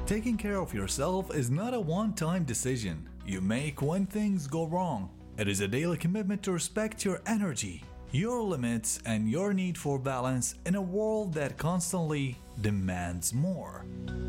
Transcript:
Taking care of yourself is not a one-time decision you make when things go wrong. It is a daily commitment to respect your energy, your limits, and your need for balance in a world that constantly demands more.